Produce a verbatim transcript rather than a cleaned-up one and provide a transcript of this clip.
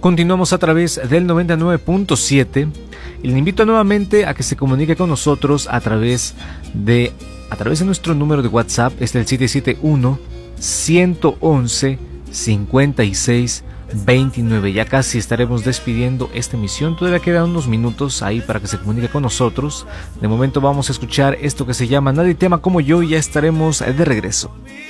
Continuamos a través del noventa y nueve punto siete y le invito nuevamente a que se comunique con nosotros a través de a través de nuestro número de WhatsApp, es el siete siete uno, uno uno uno, cincuenta y seis veintinueve. Ya casi estaremos despidiendo esta emisión, todavía quedan unos minutos ahí para que se comunique con nosotros. De momento vamos a escuchar esto que se llama Nadie te ama como yo y ya estaremos de regreso.